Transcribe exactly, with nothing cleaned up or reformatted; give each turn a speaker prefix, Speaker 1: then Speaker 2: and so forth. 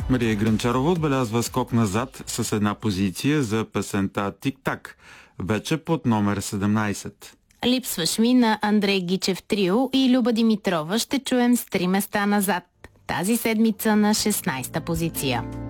Speaker 1: Мария Грънчарова отбелязва скок назад с една позиция за песента «Тик-так», вече под номер седемнайсет.
Speaker 2: Липсваш ми на Андрей Гичев трио и Люба Димитрова ще чуем с три места назад. Тази седмица на шестнайсета позиция.